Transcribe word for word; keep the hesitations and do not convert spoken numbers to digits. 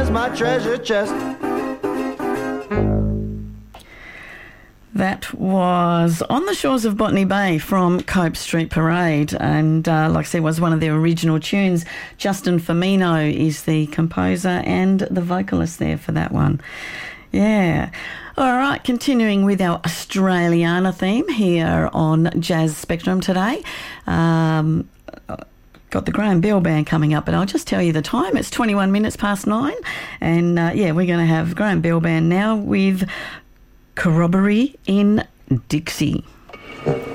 Where's my treasure chest? That was On the Shores of Botany Bay from Cope Street Parade, and uh, like I said, was one of their original tunes. Justin Firmino is the composer and the vocalist there for that one. Yeah. All right, continuing with our Australiana theme here on Jazz Spectrum today. Um, got the Graham Bell Band coming up, but I'll just tell you the time. It's twenty-one minutes past nine, and uh, yeah, we're going to have Graham Bell Band now with Corroboree in Dixie.